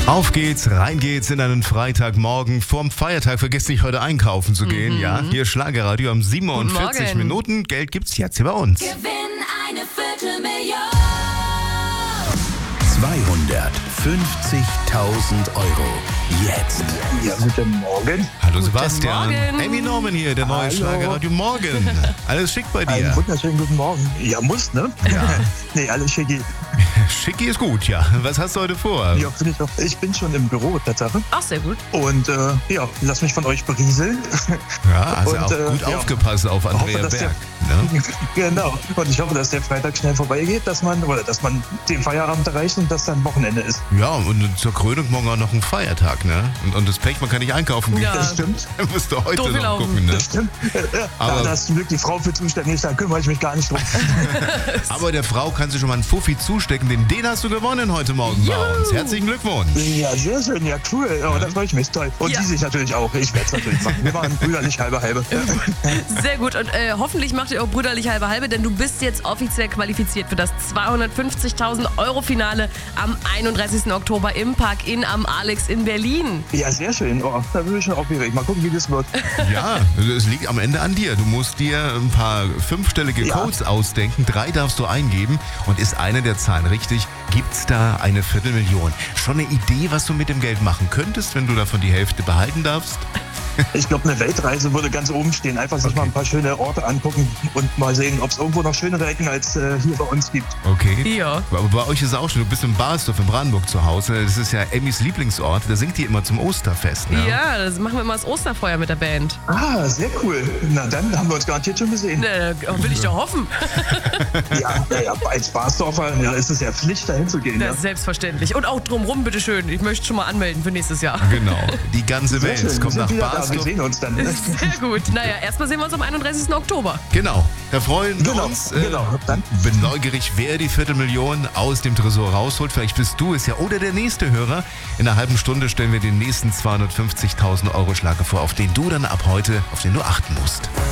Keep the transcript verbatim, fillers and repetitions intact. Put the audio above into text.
Auf geht's, rein geht's in einen Freitagmorgen. Vorm Feiertag vergesst nicht, heute einkaufen zu gehen. Mhm. Ja, hier Schlagerradio um siebenundvierzig Minuten. Geld gibt's jetzt hier bei uns. Gewinn eine Viertelmillion. zweihundertfünfzigtausend Euro. Jetzt. Ja, guten Morgen. Hallo Sebastian. Morgen. Amy Norman hier, der neue Hallo. Schlagerradio Morgen. Alles schick bei Einen dir? wunderschönen guten Morgen. Ja, muss, ne? Ja. Nee, alles schicki. Schicki ist gut, ja. Was hast du heute vor? Ja, finde ich auch. Ich bin schon im Büro, Tatsache. Ach, sehr gut. Und äh, ja, lass mich von euch berieseln. Ja, hast Und, ja auch äh, gut ja. aufgepasst auf Andrea dass Berg. der, Ne? Genau. Und ich hoffe, dass der Freitag schnell vorbeigeht, dass man, oder dass man den Feierabend erreicht und dass dann Wochenende ist. Ja, und zur Krönung morgen auch noch ein Feiertag, ne? Und, und das Pech, man kann nicht einkaufen gehen. Ja. Das stimmt. Da musst du heute Doof noch gelaufen. gucken, ne? Das stimmt. Ja, Aber- da hast zum Glück die Frau für zuständig, da kümmere ich mich gar nicht drum. Aber der Frau kannst du schon mal einen Fuffi zustecken, denn den hast du gewonnen heute Morgen bei uns. Herzlichen Glückwunsch. Ja, sehr schön, ja, cool. Oh, da freue ich mich, toll. Und Ja. die sich natürlich auch. Ich werde es natürlich machen. Wir waren brüderlich halbe halbe. Sehr gut. Und äh, hoffentlich macht ihr auch brüderlich halbe halbe, denn du bist jetzt offiziell qualifiziert für das zweihundertfünfzigtausend Euro Finale am einunddreißigsten Oktober im Park Inn am Alex in Berlin. Ja, sehr schön. Oh, da bin ich schon aufgeregt. Mal gucken, wie das wird. Ja, es liegt am Ende an dir. Du musst dir ein paar fünfstellige Ja. Codes ausdenken. Drei darfst du eingeben. Und ist eine der Zahlen richtig, gibt's da eine Viertelmillion. Schon eine Idee, was du mit dem Geld machen könntest, wenn du davon die Hälfte behalten darfst? Ich glaube, eine Weltreise würde ganz oben stehen. Einfach sich Okay. mal ein paar schöne Orte angucken und mal sehen, ob es irgendwo noch schönere Ecken als äh, hier bei uns gibt. Okay. Ja. Aber bei euch ist es auch schon, du bist in Barsdorf in Brandenburg zu Hause. Das ist ja Emmys Lieblingsort. Da singt die immer zum Osterfest. Ne? Ja, das machen wir immer das Osterfeuer mit der Band. Ah, sehr cool. Na, dann haben wir uns garantiert schon gesehen. Ne, will ich doch hoffen. Ja, ja, ja, als Barsdorfer ja, ist es ja Pflicht, dahin zu gehen. Das Ja. ist selbstverständlich. Und auch drumrum, bitteschön. Ich möchte schon mal anmelden für nächstes Jahr. Genau. Die ganze Sehr Welt schön. Wir kommt sind nach wieder da. Wir Barsdorf. sehen uns dann. Sehr gut. Naja, erstmal sehen wir uns am einunddreißigsten Oktober. Genau, da freuen wir Genau, uns. genau. Dann- bin neugierig, wer die Viertelmillion aus dem Tresor rausholt. Vielleicht bist du es ja oder der nächste Hörer. In einer halben Stunde stellen wir den nächsten zweihundertfünfzigtausend Euro Schlager vor, auf den du dann ab heute, auf den du achten musst.